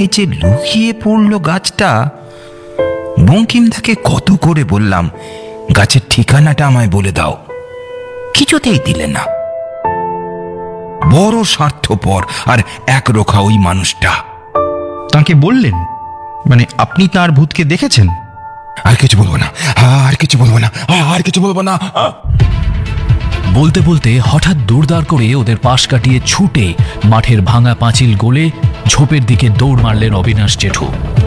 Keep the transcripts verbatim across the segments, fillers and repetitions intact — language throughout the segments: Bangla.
কোথায় যে লুকিয়ে পড়ল গাছটা। বঙ্কিমদাকে কত করে বললাম গাছের ঠিকানাটা আমায় বলে দাও, কিছুতেই দিলে না। বড় স্বার্থপর আর একরোখা ওই মানুষটা। তাকে বললেন? মানে আপনি তার ভূতকে দেখেছেন? আর কিছু বলবো না, আর কিছু বলবো না, আর কিছু বলবো না। বলতে বলতে হঠাৎ দৌড়দার করে ওদের পাশ কাটিয়ে ছুটে মাঠের ভাঙা পাঁচিল গলে ঝোপের দিকে দৌড় মারলেন অবিনাশ জেঠু।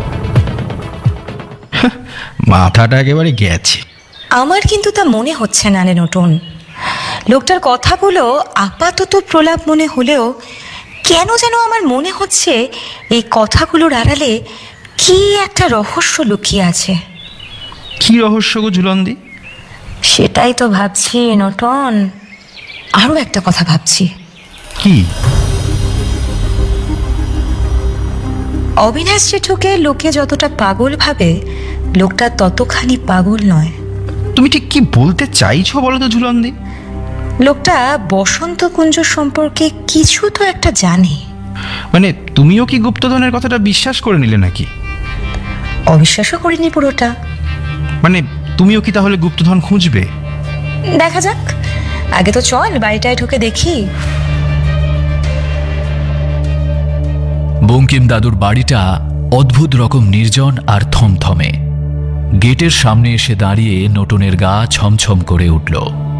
মাথাটা একেবারে গেছে। আমার কিন্তু তা মনে হচ্ছে না রে নতুন। লোকটার কথাগুলো আপাতত প্রলাপ মনে হলেও কেন যেন আমার মনে হচ্ছে এই কথাগুলোর আড়ালে কি একটা রহস্য লুকিয়ে আছে। কি রহস্য গো ঝুলন্দি? সেটাই তো ভাবছি নটন, আরো একটা কথা ভাবছি। কি? অবিনাশ জেঠুকে লোকে যতটা পাগল ভাবে, লোকটা ততখানি পাগল নয়। তুমি ঠিক কি বলতে চাইছো বলো তো ঝুলন্দি? লোকটা বসন্ত কুঞ্জ সম্পর্কে কিছু তো একটা জানে। মানে তুমিও কি গুপ্তধনের কথাটা বিশ্বাস করে নিলে নাকি? অবিশ্বাসও করিনি পুরোটা। মানে তুমিও কি তাহলে গুপ্তধন খুঁজবে? দেখা যাক, আগে তো চল বাড়িটায় ঢুকে দেখি। বঙ্কিম দাদুর বাড়িটা অদ্ভুত রকম নির্জন আর থমথমে। গেটের সামনে এসে দাঁড়িয়ে নটনের গা ছমছম করে উঠল।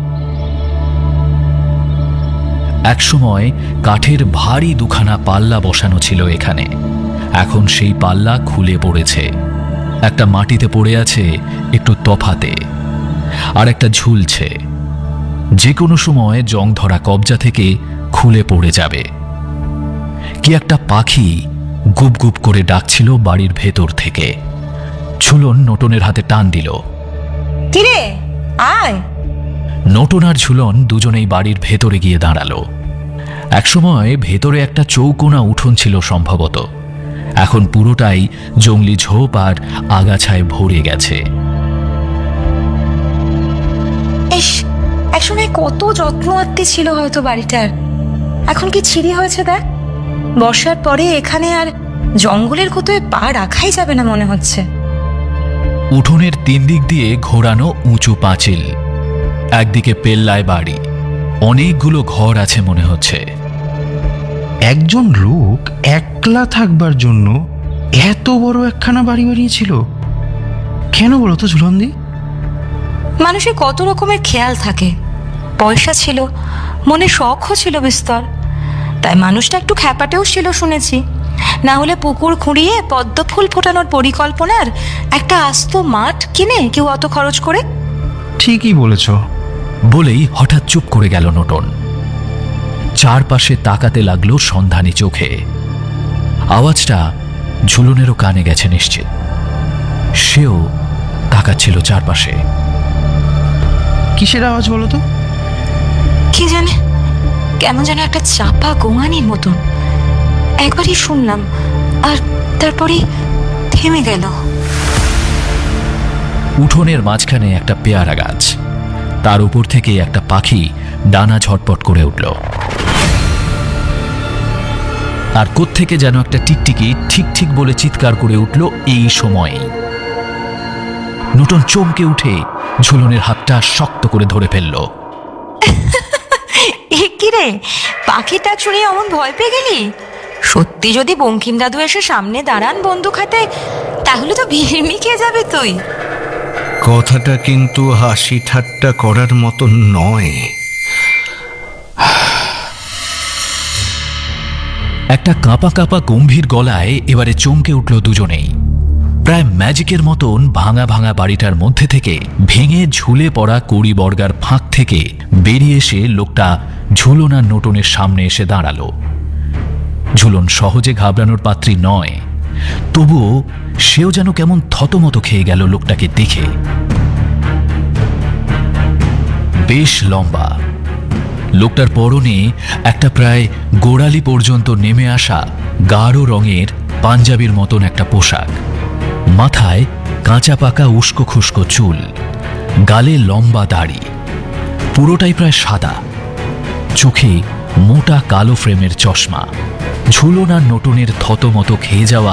একসময় কাঠের ভারী দুখানা পাল্লা বসানো ছিল এখানে, এখন সেই পাল্লা খুলে পড়েছে। একটা মাটিতে পড়ে আছে একটু তফাতে, আর একটা ঝুলছে, যে কোনো সময় জং ধরা কবজা থেকে খুলে পড়ে যাবে। কি একটা পাখি গুপ গুপ করে ডাকছিল বাড়ির ভেতর থেকে। ঝুলন নটনের হাতে টান দিল। কিরে আয়। নটন আর ঝুলন দুজনেই বাড়ির ভেতরে গিয়ে দাঁড়ালো। একসময় ভেতরে একটা চৌকোনা উঠোন ছিল সম্ভবত, এখন পুরোটাই জংলি ঝোপ আর আগাছায় ভরে গেছে। ইস, একসময় কত যত্ন আত্মি ছিল হয়তো বাড়িটার, এখন কি ছিঁড়ি হয়েছে দেখ। বর্ষার পরে এখানে আর জঙ্গলের কোথায় পা রাখাই যাবে না মনে হচ্ছে। উঠোনের তিন দিক দিয়ে ঘোরানো উঁচু পাঁচিল, একদিকে পেল্লায় বাড়ি, অনেকগুলো ঘর আছে মনে হচ্ছে। একজন লোক একলা থাকবার জন্য এত বড় একখানা বাড়ি বানিয়েছিল কেন বলো তো ঝুলন্দি? মানুষের কত রকমের খেয়াল থাকে। পয়সা ছিল, মনে শখও ছিল বিস্তর, তাই মানুষটা একটু খ্যাপাটেও ছিল শুনেছি। না হলে পুকুর খুঁড়িয়ে পদ্ম ফুল ফোটানোর পরিকল্পনার একটা আস্ত মাঠ কিনে কেউ অত খরচ করে। ঠিকই বলেছ বলেই হঠাৎ চুপ করে গেল নটন। চারপাশে তাকাতে লাগলো সন্ধানী চোখে। আওয়াজটা ঝুলনেরও কানে গেছে নিশ্চিত। সেও তাকাচ্ছিল চারপাশে। কিসের আওয়াজ বলো তো? কি জানে, কেমন যেন একটা চাপা গোঙানির মতন। একবারই শুনলাম আর তারপরে থেমে গেল। উঠোনের মাঝখানে একটা পেয়ারা গাছ, তার উপর থেকে একটা পাখি ডানা ঝটপট করে উঠল। আর কোত্থেকে যেন একটা টিকটিকি ঠিক ঠিক বলে চিৎকার করে উঠল এই সময়ে। নটন চমকে উঠে ঝুলনের হাতটা শক্ত করে ধরে ফেলল। কি রে, পাখিটা শুনে অমন ভয় পেয়ে গেলি? সত্যি যদি বঙ্কিম দাদু এসে সামনে দাঁড়ান বন্দুক হাতে, তাহলে তো ভিড়মিকে যাবে তুই। কথাটা কিন্তু হাসি ঠাট্টা করার মতন নয়। একটা কাঁপা কাঁপা গম্ভীর গলায় এবারে চমকে উঠল দুজনেই। প্রায় ম্যাজিকের মতন ভাঙা ভাঙা বাড়িটার মধ্যে থেকে ভেঙে ঝুলে পড়া কড়ি বর্গার ফাঁক থেকে বেরিয়ে এসে লোকটা ঝুলন আর নটনের সামনে এসে দাঁড়ালো। ঝুলন সহজে ঘাবড়ানোর পাত্রী নয়, তবুও সেও যেন কেমন থতমত খেয়ে গেল লোকটাকে দেখে। বেশ লম্বা, লোকটার পরনে একটা প্রায় গোড়ালি পর্যন্ত নেমে আসা গাঢ় রঙের পাঞ্জাবির মতন একটা পোশাক, মাথায় কাঁচা পাকা উস্কো খুস্কো চুল, গালে লম্বা দাড়ি, পুরোটাই প্রায় সাদা, চোখে মোটা কালো ফ্রেমের চশমা। ঝুলন আর নটনের থতমত খেয়ে যাওয়া